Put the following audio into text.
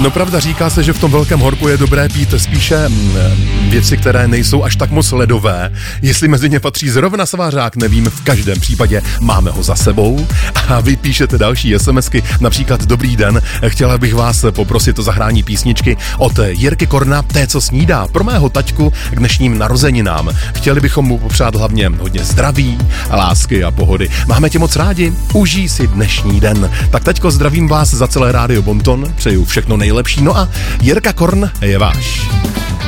No pravda, říká se, že v tom velkém horku je dobré pít spíše věci, které nejsou až tak moc ledové. Jestli mezi ně patří zrovna svářák, nevím, v každém případě máme ho za sebou. A vy píšete další SMSky, například dobrý den, chtěla bych vás poprosit o zahrání písničky od Jirky Korna, té, co snídá, pro mého taťku k dnešním narozeninám. Chtěli bychom mu popřát hlavně hodně zdraví, lásky a pohody. Máme tě moc rádi, užij si dnešní den. Tak taťko, zdravím vás za celé rádio Bonton, přeju všechno nejlepší, no a Jirka Korn je váš.